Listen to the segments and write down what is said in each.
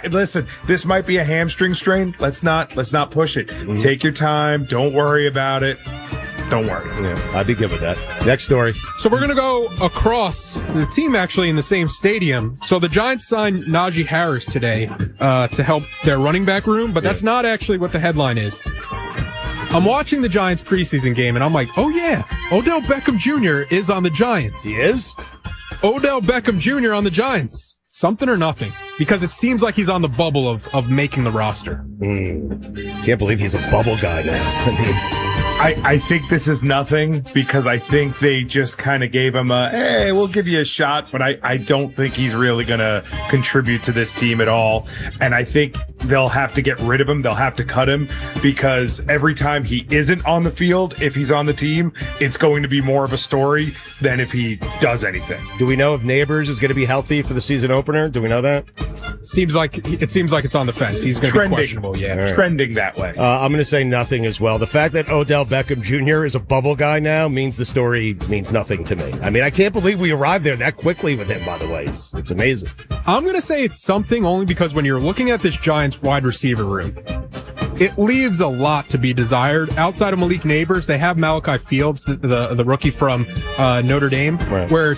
Listen, this might be a hamstring strain. Let's not push it. Mm-hmm. Take your time. Don't worry about it. Don't worry. Yeah, I'd be good with that. Next story. So we're going to go across the team, actually, in the same stadium. So the Giants signed Najee Harris today to help their running back room, but that's not actually what the headline is. I'm watching the Giants preseason game, and I'm like, oh, yeah, Odell Beckham Jr. is on the Giants. He is? Odell Beckham Jr. on the Giants. Something or nothing? Because it seems like he's on the bubble of making the roster. Can't believe he's a bubble guy now. I think this is nothing because I think they just kind of gave him hey, we'll give you a shot, but I don't think he's really going to contribute to this team at all. And I think they'll have to get rid of him. They'll have to cut him because every time he isn't on the field, if he's on the team, it's going to be more of a story than if he does anything. Do we know if Neighbors is going to be healthy for the season opener? Do we know that? It seems like it's on the fence. He's going to be questionable. Yeah, right. Trending that way. I'm going to say nothing as well. The fact that Odell Beckham Jr. is a bubble guy now means the story means nothing to me. I mean, I can't believe we arrived there that quickly with him, by the way. It's amazing. I'm going to say it's something only because when you're looking at this Giants wide receiver room, it leaves a lot to be desired. Outside of Malik Neighbors, they have Malachi Fields, the rookie from Notre Dame, right, where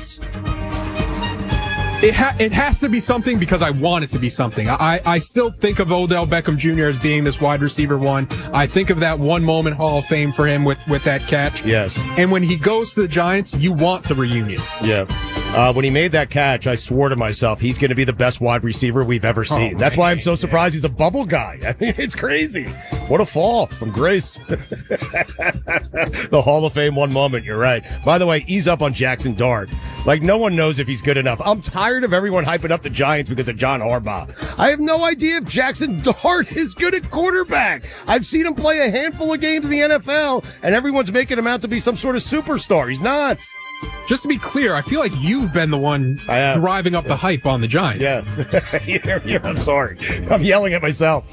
it has to be something because I want it to be something. I still think of Odell Beckham Jr. as being this wide receiver one. I think of that one moment Hall of Fame for him with that catch. Yes. And when he goes to the Giants, you want the reunion. Yeah. When he made that catch, I swore to myself, he's going to be the best wide receiver we've ever seen. That's why I'm so surprised he's a bubble guy. I mean, it's crazy. What a fall from grace. The Hall of Fame one moment, you're right. By the way, ease up on Jackson Dart. Like, no one knows if he's good enough. I'm tired of everyone hyping up the Giants because of John Harbaugh. I have no idea if Jackson Dart is good at quarterback. I've seen him play a handful of games in the NFL, and everyone's making him out to be some sort of superstar. He's not. Just to be clear, I feel like you've been the one driving up the hype on the Giants. Yes. I'm sorry. I'm yelling at myself.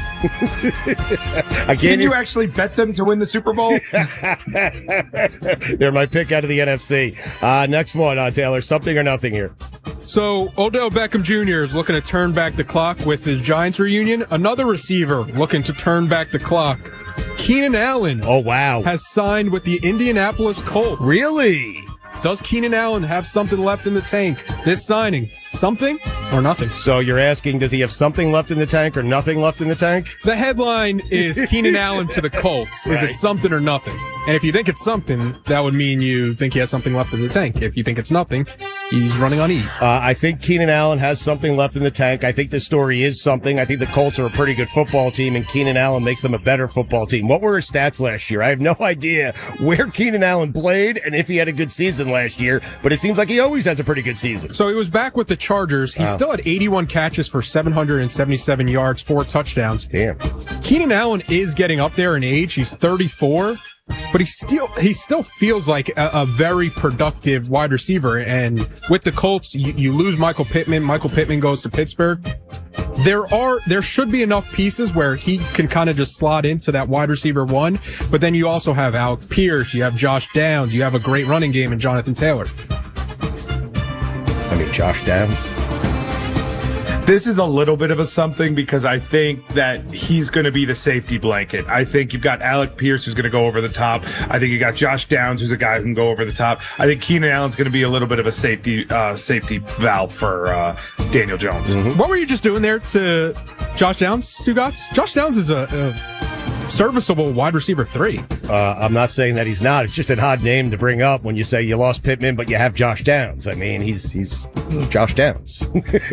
Can you actually bet them to win the Super Bowl? They're my pick out of the NFC. Next one, Taylor. Something or nothing here. So Odell Beckham Jr. is looking to turn back the clock with his Giants reunion. Another receiver looking to turn back the clock. Keenan Allen. Oh, wow. Has signed with the Indianapolis Colts. Really? Does Keenan Allen have something left in the tank? This signing, something or nothing? So you're asking, does he have something left in the tank or nothing left in the tank? The headline is Keenan Allen to the Colts. Is it something or nothing? And if you think it's something, that would mean you think he has something left in the tank. If you think it's nothing, he's running on E. I think Keenan Allen has something left in the tank. I think the story is something. I think the Colts are a pretty good football team, and Keenan Allen makes them a better football team. What were his stats last year? I have no idea where Keenan Allen played and if he had a good season last year, but it seems like he always has a pretty good season. So he was back with the Chargers. He still had 81 catches for 777 yards, 4 touchdowns. Damn. Keenan Allen is getting up there in age. He's 34. But he still feels like a very productive wide receiver. And with the Colts, you lose Michael Pittman. Michael Pittman goes to Pittsburgh. There should be enough pieces where he can kind of just slot into that wide receiver one. But then you also have Alec Pierce. You have Josh Downs. You have a great running game in Jonathan Taylor. I mean, Josh Downs. This is a little bit of a something because I think that he's going to be the safety blanket. I think you've got Alec Pierce who's going to go over the top. I think you got Josh Downs who's a guy who can go over the top. I think Keenan Allen's going to be a little bit of a safety valve for Daniel Jones. Mm-hmm. What were you just doing there to Josh Downs, Stugotz? Josh Downs is a serviceable wide receiver 3. I'm not saying that he's not. It's just an odd name to bring up when you say you lost Pittman, but you have Josh Downs. I mean, he's Josh Downs.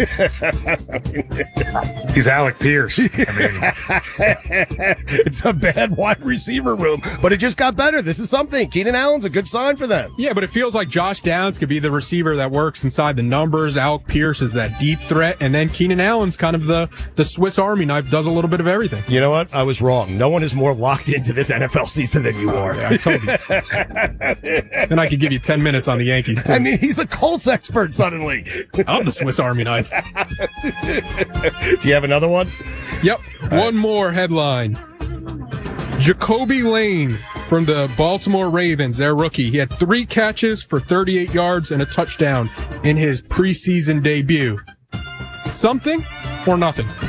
He's Alec Pierce. I mean, it's a bad wide receiver room, but it just got better. This is something. Keenan Allen's a good sign for them. Yeah, but it feels like Josh Downs could be the receiver that works inside the numbers. Alec Pierce is that deep threat, and then Keenan Allen's kind of the Swiss Army knife, does a little bit of everything. You know what? I was wrong. No one is more locked into this NFL season than you are. Yeah, I told you. And I could give you 10 minutes on the Yankees, too. I mean, he's a Colts expert suddenly. I'm the Swiss Army knife. Do you have another one? Yep. One more headline. Jacoby Lane from the Baltimore Ravens, their rookie. He had 3 catches for 38 yards and a touchdown in his preseason debut. Something or nothing?